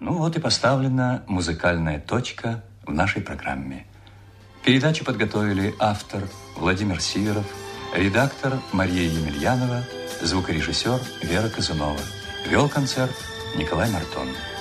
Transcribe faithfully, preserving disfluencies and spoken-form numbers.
Ну вот и поставлена музыкальная точка в нашей программе. Передачу подготовили автор Владимир Сиверов, редактор Мария Емельянова, звукорежиссер Вера Казунова. Вел концерт Николай Мартон.